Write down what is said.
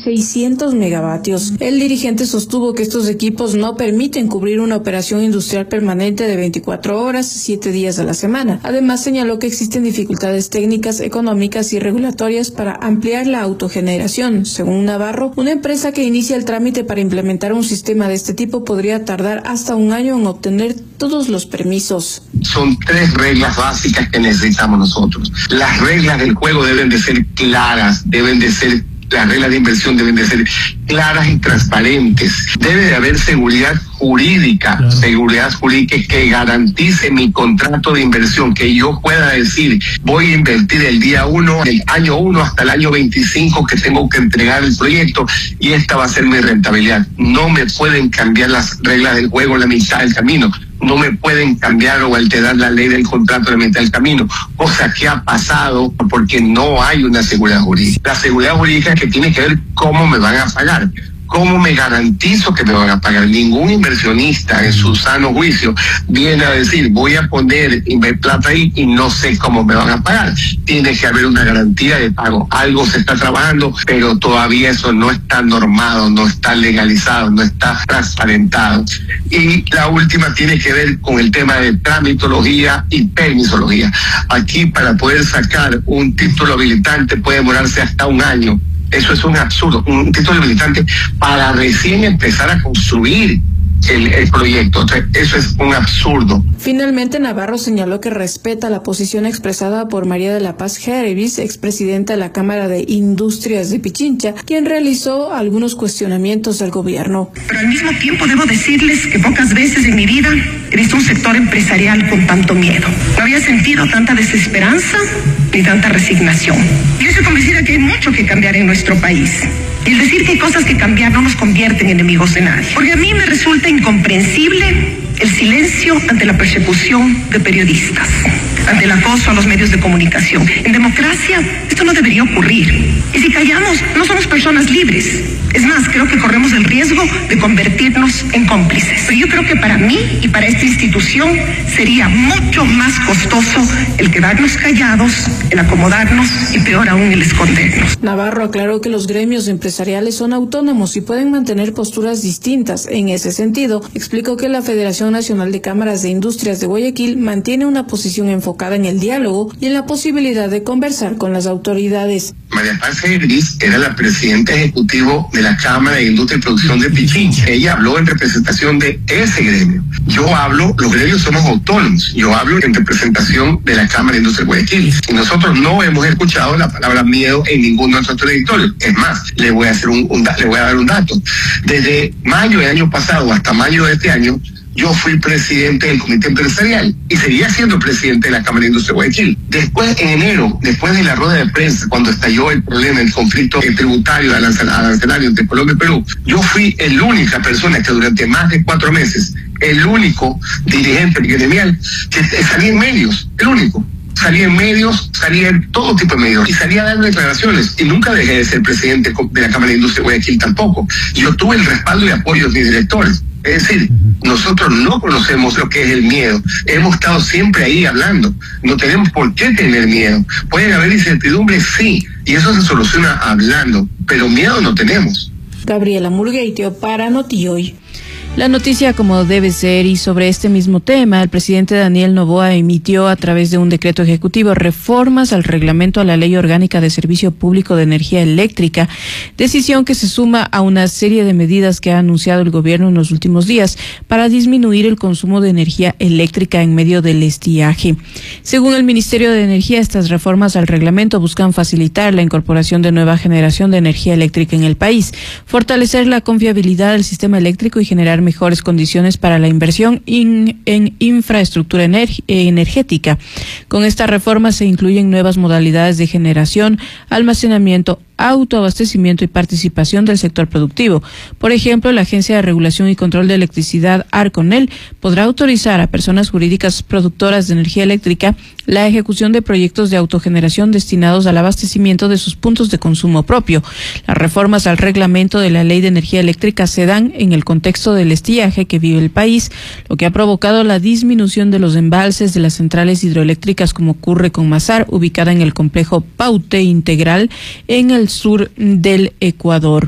600 megavatios. El dirigente sostuvo que estos equipos no permiten cubrir una operación industrial permanente de 24 horas, 7 días a la semana. Además, señaló que existen dificultades técnicas, económicas y regulatorias para ampliar la autogeneración. Según Navarro, una empresa que inicia el trámite para implementar un sistema de este tipo podría tardar hasta un año en obtener todos los permisos. Son 3 reglas básicas que necesitamos nosotros. Las reglas del juego deben de ser claras, las reglas de inversión deben de ser claras y transparentes. Debe de haber seguridad jurídica que garantice mi contrato de inversión, que yo pueda decir, voy a invertir el día 1, el año 1 hasta el año 25 que tengo que entregar el proyecto y esta va a ser mi rentabilidad. No me pueden cambiar las reglas del juego en la mitad del camino. No me pueden cambiar o alterar la ley del contrato a la mitad del camino, cosa que ha pasado porque no hay una seguridad jurídica. La seguridad jurídica que tiene que ver cómo me van a pagar. ¿Cómo me garantizo que me van a pagar? Ningún inversionista en su sano juicio viene a decir, voy a poner plata ahí y no sé cómo me van a pagar. Tiene que haber una garantía de pago. Algo se está trabajando, pero todavía eso no está normado, no está legalizado, no está transparentado. Y la última tiene que ver con el tema de tramitología y permisología. Aquí, para poder sacar un título habilitante puede demorarse hasta un año. Eso es un absurdo, un título habilitante para recién empezar a construir el proyecto. Eso es un absurdo. Finalmente, Navarro señaló que respeta la posición expresada por María de la Paz Jervis, expresidenta de la Cámara de Industrias de Pichincha, quien realizó algunos cuestionamientos al gobierno. Pero al mismo tiempo debo decirles que pocas veces en mi vida he visto un sector empresarial con tanto miedo. No había sentido tanta desesperanza ni tanta resignación. Yo estoy convencida que hay mucho que cambiar en nuestro país. Y el decir que hay cosas que cambiar no nos convierte en enemigos de nadie. Porque a mí me resulta incomprensible el silencio ante la persecución de periodistas, ante el acoso a los medios de comunicación. En democracia esto no debería ocurrir. Y si callamos, no somos personas libres. Es más, creo que corremos el riesgo de convertirnos en cómplices. Pero yo creo que para mí y para esta institución sería mucho más costoso el quedarnos callados, el acomodarnos y peor aún el escondernos. Navarro aclaró que los gremios empresariales son autónomos y pueden mantener posturas distintas. En ese sentido, explicó que la Federación Nacional de Cámaras de Industrias de Guayaquil mantiene una posición enfocada en el diálogo y en la posibilidad de conversar con las autoridades. María Paz Jervis era la presidenta ejecutiva de la Cámara de Industria y Producción de Pichincha. Ella habló en representación de ese gremio. Yo hablo, los gremios somos autónomos. Yo hablo en representación de la Cámara de Industria de Guayaquil. Y nosotros no hemos escuchado la palabra miedo en ninguno de nuestros territorios. Es más, le voy a dar un dato. Desde mayo del año pasado hasta mayo de este año, yo fui presidente del comité empresarial y seguía siendo presidente de la Cámara de Industria de Guayaquil. Después, en enero, después de la rueda de prensa, cuando estalló el problema, el conflicto tributario arancelario entre Colombia y Perú, yo fui la única persona que durante más de 4 meses, el único dirigente gremial que salía en medios, el único. Salía en medios, salía en todo tipo de medios y salía a dar declaraciones y nunca dejé de ser presidente de la Cámara de Industria de Guayaquil tampoco. Yo tuve el respaldo y apoyo de mis directores. Es decir, nosotros no conocemos lo que es el miedo. Hemos estado siempre ahí hablando. No tenemos por qué tener miedo. Pueden haber incertidumbres, sí, y eso se soluciona hablando, pero miedo no tenemos. Gabriela Murgueitio para Notihoy. La noticia como debe ser, y sobre este mismo tema, el presidente Daniel Noboa emitió a través de un decreto ejecutivo reformas al reglamento a la Ley Orgánica de Servicio Público de Energía Eléctrica, decisión que se suma a una serie de medidas que ha anunciado el gobierno en los últimos días para disminuir el consumo de energía eléctrica en medio del estiaje. Según el Ministerio de Energía, estas reformas al reglamento buscan facilitar la incorporación de nueva generación de energía eléctrica en el país, fortalecer la confiabilidad del sistema eléctrico y generar mejores condiciones para la inversión en infraestructura energética. Con esta reforma se incluyen nuevas modalidades de generación, almacenamiento, autoabastecimiento y participación del sector productivo. Por ejemplo, la Agencia de Regulación y Control de Electricidad, ARCONEL, podrá autorizar a personas jurídicas productoras de energía eléctrica la ejecución de proyectos de autogeneración destinados al abastecimiento de sus puntos de consumo propio. Las reformas al reglamento de la Ley de Energía Eléctrica se dan en el contexto del estiaje que vive el país, lo que ha provocado la disminución de los embalses de las centrales hidroeléctricas, como ocurre con Mazar, ubicada en el complejo Paute Integral en el sur del Ecuador.